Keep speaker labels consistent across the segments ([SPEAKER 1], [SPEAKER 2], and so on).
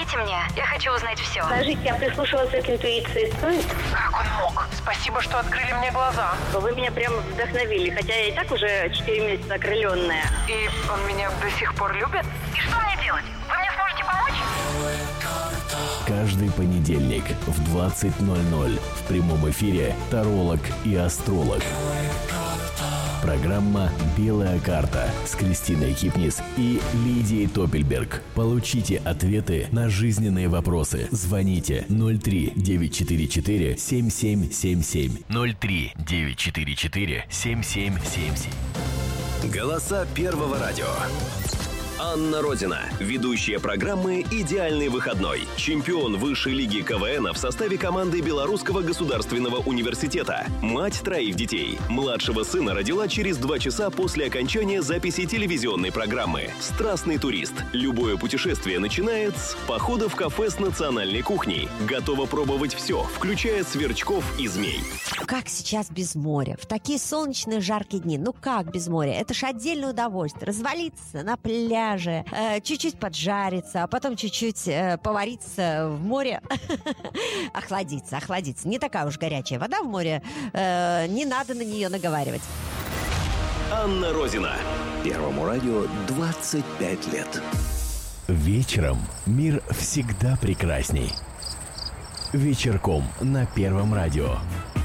[SPEAKER 1] Помогите мне, я хочу узнать все.
[SPEAKER 2] Скажите, я прислушивался к интуиции. Стоит?
[SPEAKER 3] Как он мог? Спасибо, что открыли мне глаза.
[SPEAKER 2] Вы меня прямо вдохновили, хотя я и так уже 4 месяца окрыленная.
[SPEAKER 3] И он меня до сих пор любит?
[SPEAKER 1] И что мне делать? Вы мне сможете помочь?
[SPEAKER 4] Каждый понедельник в 20:00 в прямом эфире таролог и астролог. Программа «Белая карта» с Кристиной Кипнис и Лидией Топельберг. Получите ответы на жизненные вопросы. Звоните 03-944-7777. 03-944-7777.
[SPEAKER 5] Голоса Первого радио. Анна Родина, ведущая программы «Идеальный выходной», чемпион высшей лиги КВН в составе команды Белорусского государственного университета, мать 3 детей. Младшего сына родила через 2 часа после окончания записи телевизионной программы. Страстный турист. Любое путешествие начинает с похода в кафе с национальной кухней. Готова пробовать все, включая сверчков и змей.
[SPEAKER 6] Как сейчас без моря? В такие солнечные жаркие дни. Ну как без моря? Это ж отдельное удовольствие. Развалиться на пляже, чуть-чуть поджариться, а потом чуть-чуть повариться в море. Охладиться. Не такая уж горячая вода в море. Не надо на нее наговаривать.
[SPEAKER 5] Анна Розина. Первому радио 25 лет.
[SPEAKER 4] Вечером мир всегда прекрасней. Вечерком на Первом радио.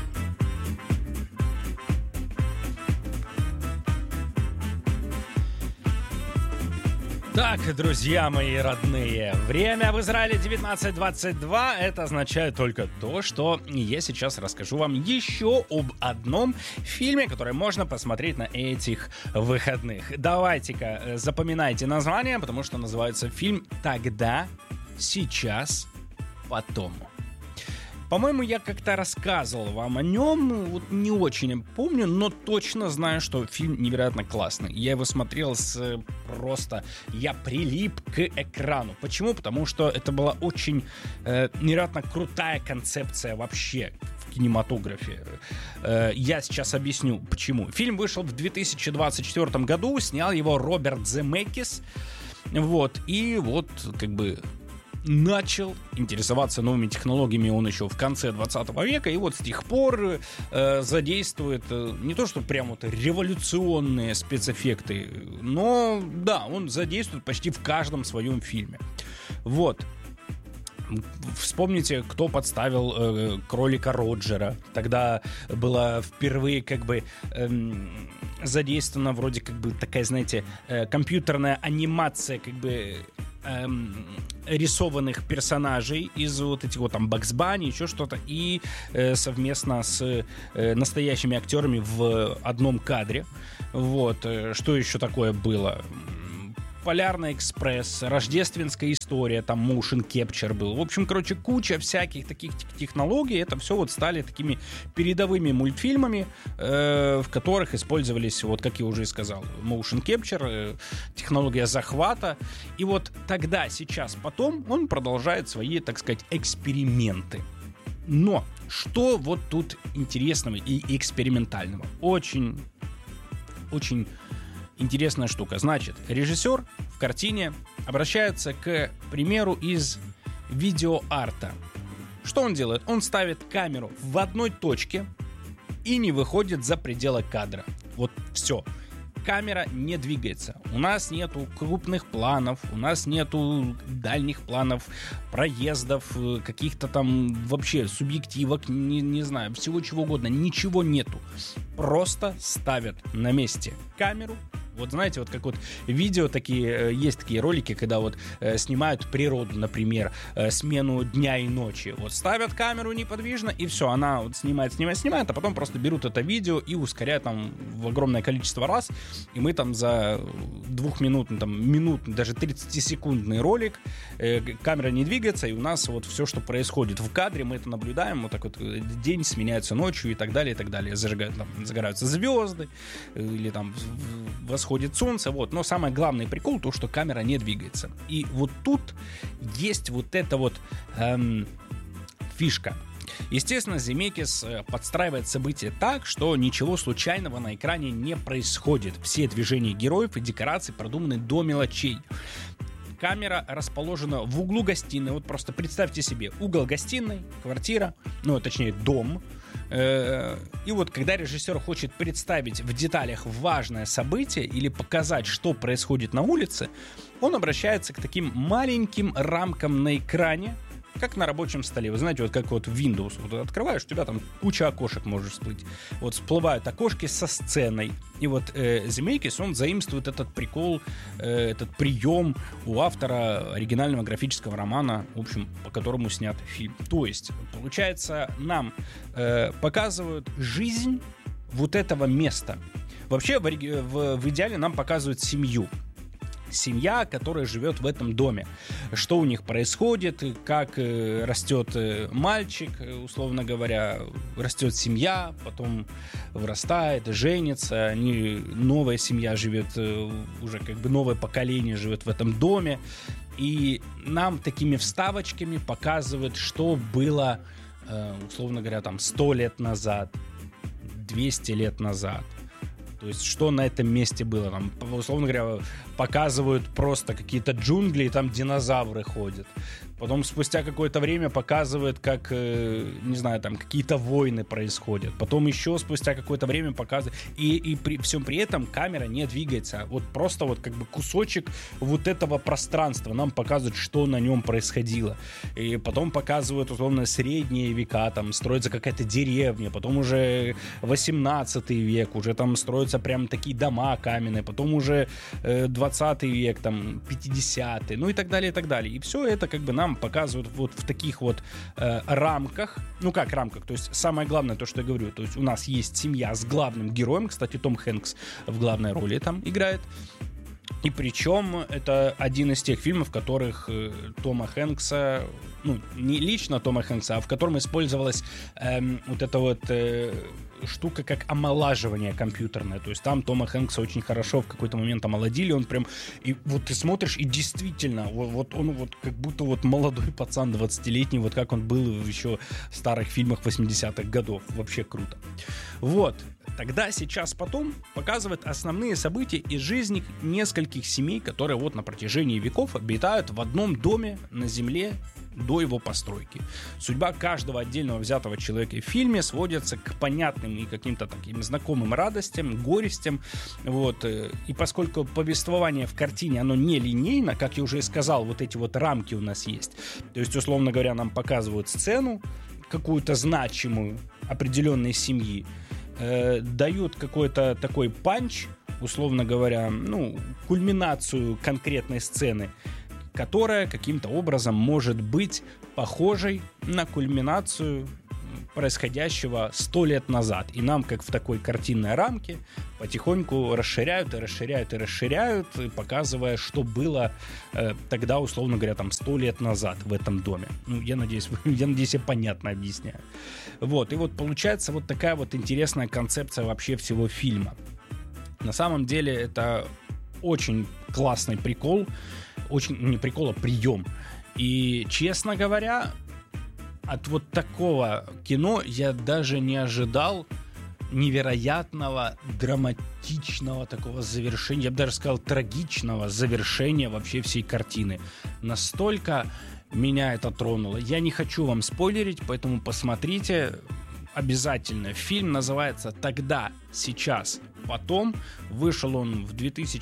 [SPEAKER 7] Так, друзья мои родные, время в Израиле 19:22. Это означает только то, что я сейчас расскажу вам еще об одном фильме, который можно посмотреть на этих выходных. Давайте-ка запоминайте название, потому что называется фильм «Тогда, сейчас, потом». По-моему, я как-то рассказывал вам о нем, вот не очень помню, но точно знаю, что фильм невероятно классный. Я его смотрел я прилип к экрану. Почему? Потому что это была очень невероятно крутая концепция вообще в кинематографе. Я сейчас объясню, почему. Фильм вышел в 2024 году, снял его Роберт Земекис, начал интересоваться новыми технологиями он еще в конце 20 века, и вот с тех пор задействует не то, что прям вот революционные спецэффекты, но да, он задействует почти в каждом своем фильме. Вот. Вспомните, кто подставил кролика Роджера. Тогда была впервые задействована вроде такая, знаете, компьютерная анимация рисованных персонажей из вот этих вот там Бакс Банни, еще что-то, и совместно с настоящими актерами в одном кадре. Вот. Что еще такое было? Полярный экспресс, рождественская история, там motion capture был. В общем, куча всяких таких технологий. Это все вот стали такими передовыми мультфильмами, в которых использовались, вот как я уже и сказал, motion capture, технология захвата. И вот тогда, сейчас, потом он продолжает свои, так сказать, эксперименты. Но что вот тут интересного и экспериментального? Очень интересная штука. Значит, режиссер в картине обращается к примеру из видеоарта. Что он делает? Он ставит камеру в одной точке и не выходит за пределы кадра. Вот все. Камера не двигается. У нас нету крупных планов, у нас нету дальних планов, проездов, каких-то там вообще субъективок, не знаю, всего чего угодно. Ничего нету. Просто ставят на месте камеру. Вот знаете, вот как вот видео такие, есть такие ролики, когда вот снимают природу, например, смену дня и ночи. Вот ставят камеру неподвижно, и все, она вот снимает, а потом просто берут это видео и ускоряют там в огромное количество раз, и мы там за 2 минут, даже 30-секундный ролик, камера не двигается, и у нас вот все, что происходит в кадре, мы это наблюдаем, вот так вот день сменяется ночью и так далее, и так далее. Загораются звезды, или там восходит солнце, вот. Но самый главный прикол то, что камера не двигается. И вот тут есть вот эта вот фишка. Естественно, Земекис подстраивает события так, что ничего случайного на экране не происходит. Все движения героев и декорации продуманы до мелочей. камера расположена в углу гостиной. Вот просто представьте себе угол гостиной, квартира, ну, точнее, дом. И вот когда режиссер хочет представить в деталях важное событие или показать, что происходит на улице, он обращается к таким маленьким рамкам на экране, как на рабочем столе. Вы знаете, вот как вот Windows. Вот открываешь, у тебя там куча окошек может всплыть. Вот всплывают окошки со сценой. И вот Земекис, он заимствует этот прикол, этот прием у автора оригинального графического романа, в общем, по которому снят фильм. То есть, получается, нам показывают жизнь вот этого места. Вообще, в идеале нам показывают семью. Семья, которая живет в этом доме. Что у них происходит, как растет мальчик, условно говоря, растет семья, потом вырастает, женится, новая семья живет, уже как бы новое поколение живет в этом доме. И нам такими вставочками показывают, что было, условно говоря, там 100 лет назад, 200 лет назад. То есть, что на этом месте было. Там, условно говоря, показывают просто какие-то джунгли, и там динозавры ходят. Потом спустя какое-то время показывают, как, не знаю, там какие-то войны происходят. Потом еще спустя какое-то время показывают. И при всем при этом камера не двигается. Вот просто вот как бы кусочек вот этого пространства. Нам показывают, что на нем происходило. И потом показывают, условно, средние века. Там строится какая-то деревня. Потом уже 18 век. Уже там строятся прям такие дома каменные. Потом уже 20 век, там 50-й. Ну и так далее, и так далее. И все это как бы нам показывают вот в таких вот рамках. Ну как рамках? То есть самое главное, то, что я говорю, то есть у нас есть семья с главным героем. Кстати, Том Хэнкс в главной роли там играет. И причем это один из тех фильмов, в которых Тома Хэнкса, ну не лично Тома Хэнкса, а в котором использовалась вот эта вот штука как омолаживание компьютерное. То есть там Тома Хэнкса очень хорошо в какой-то момент омолодили. Он прям... И вот ты смотришь, и действительно, вот он вот как будто вот молодой пацан 20-летний, вот как он был еще в старых фильмах 80-х годов. Вообще круто. Вот. Тогда, сейчас, потом показывают основные события из жизни нескольких семей, которые вот на протяжении веков обитают в одном доме на земле до его постройки. Судьба каждого отдельного взятого человека в фильме сводится к понятным и каким-то таким знакомым радостям, горестям. Вот. И поскольку повествование в картине, оно не линейно, как я уже сказал, вот эти вот рамки у нас есть. То есть, условно говоря, нам показывают сцену какую-то значимую определенной семьи, дают какой-то такой панч, условно говоря, ну, кульминацию конкретной сцены, которая каким-то образом может быть похожей на кульминацию происходящего 100 лет назад. И нам, как в такой картинной рамке, потихоньку расширяют и расширяют и расширяют, показывая, что было тогда, условно говоря, там 100 лет назад в этом доме. Ну, я надеюсь, я понятно объясняю. Вот. И вот получается вот такая вот интересная концепция вообще всего фильма. На самом деле это очень классный прикол. Очень, не прикол, а прием. И, честно говоря, от вот такого кино я даже не ожидал невероятного, драматичного такого завершения, я бы даже сказал, трагичного завершения вообще всей картины. Настолько меня это тронуло. Я не хочу вам спойлерить, поэтому посмотрите обязательно. Фильм называется «Тогда, сейчас, потом». Вышел он в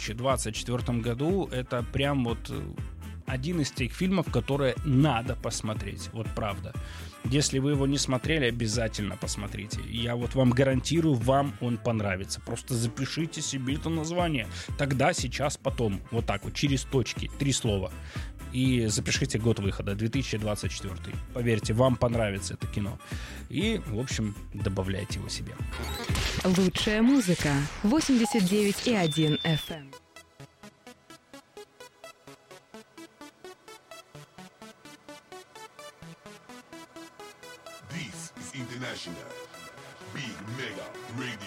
[SPEAKER 7] 2024 году. Это прям вот один из тех фильмов, которые надо посмотреть. Вот правда. Если вы его не смотрели, обязательно посмотрите. Я вот вам гарантирую, вам он понравится. Просто запишите себе это название. «Тогда, сейчас, потом». Вот так вот, через точки, 3 слова. И запишите год выхода, 2024. Поверьте, вам понравится это кино. И, в общем, добавляйте его себе.
[SPEAKER 8] Лучшая музыка. 89,1 FM.
[SPEAKER 9] This is International Big Mega Radio.